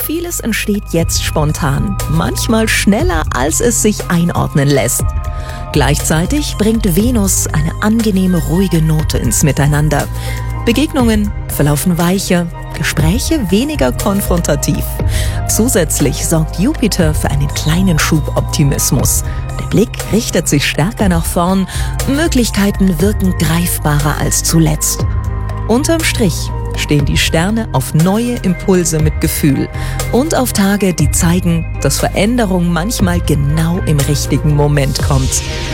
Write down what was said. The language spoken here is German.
Vieles entsteht jetzt spontan, manchmal schneller, als es sich einordnen lässt. Gleichzeitig bringt Venus eine angenehme, ruhige Note ins Miteinander. Begegnungen verlaufen weicher, Gespräche weniger konfrontativ. Zusätzlich sorgt Jupiter für einen kleinen Schub Optimismus. Der Blick richtet sich stärker nach vorn, Möglichkeiten wirken greifbarer als zuletzt. Unterm Strich stehen die Sterne auf neue Impulse mit Gefühl und auf Tage, die zeigen, dass Veränderung manchmal genau im richtigen Moment kommt.